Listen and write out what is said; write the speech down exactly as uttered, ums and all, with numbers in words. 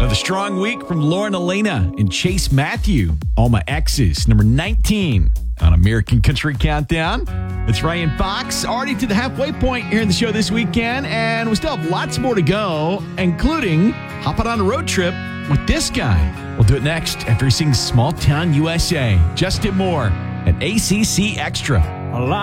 Another strong week from Lauren Elena and Chase Matthew. All My Exes, number nineteen on American Country Countdown. It's Ryan Fox, already to the halfway point here in the show this weekend, and we still have lots more to go, including hopping on a road trip with this guy. We'll do it next after he sings Small Town U S A. Justin Moore at A C C Extra.